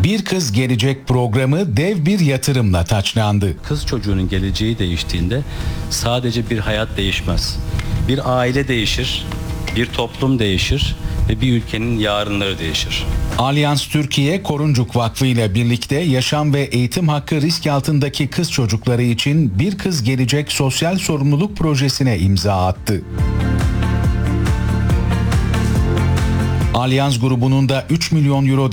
Bir Kız Gelecek programı dev bir yatırımla taçlandı. Kız çocuğunun geleceği değiştiğinde sadece bir hayat değişmez. Bir aile değişir, bir toplum değişir ve bir ülkenin yarınları değişir. Alyans Türkiye, Koruncuk Vakfı ile birlikte yaşam ve eğitim hakkı risk altındaki kız çocukları için Bir Kız Gelecek sosyal sorumluluk projesine imza attı. Alyans grubunun da 3 milyon euro